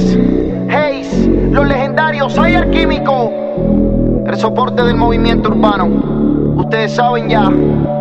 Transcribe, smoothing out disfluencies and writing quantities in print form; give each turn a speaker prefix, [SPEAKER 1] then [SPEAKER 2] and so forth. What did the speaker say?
[SPEAKER 1] Hendrix, Hayes, los legendarios, soy el químico, el soporte del movimiento urbano. Ustedes saben ya.